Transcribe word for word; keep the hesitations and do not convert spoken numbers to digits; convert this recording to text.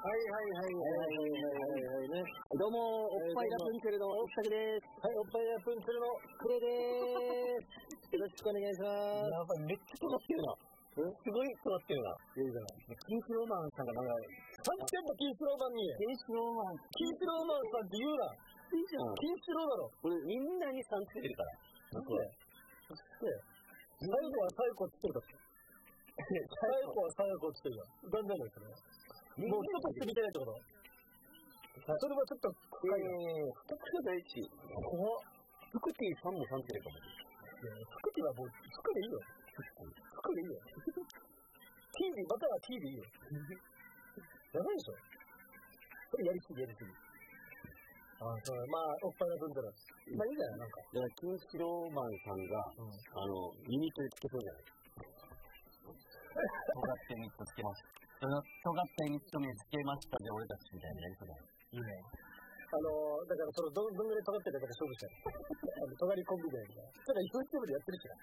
はいはいはいはいはいはいね。 どうも、おっぱいラプンツェルのおっさくです。 はい、おっぱいラプンツェルのクレでーす。よろしくお願いします。 やっぱりめっちゃ尖ってるな。すごい尖ってるな。 いいじゃない。 キースローマンさんがなんか、 さんてんもキースローマンに。 キースローマン。 キースローマンさんって言うな。 いいじゃん。 キースローだろ。 俺、みんなにさんつけてるから。 なんで最後は最後って言ってるから。最後は最後って言ってるから。だんだんですね。もう一つしてみたいってこと。それはちょっと深いよ。 深くないし。 怖っ。 福ティさんもさんつけてるかも。 福ティはもう、福でいいよ。福でいいよ。キービー、またはキービーいいよ。やばいでしょ。それやりすぎやりすぎ。ああ、そうまあ、おっぱいの分だら。まあいいじゃない、なんか。 だから、キンシローマンさんが、うん、あの、ユニットでつけそうじゃない。尖ってユニットつけます。その尖ったユニットにつけましたで、俺たちみたいなやりそうだよ。 いいね。あのー、だからそのどんぐらい尖ってるかで勝負したい。あの尖りコンビみたいな。ただ一人一人でやってるしな。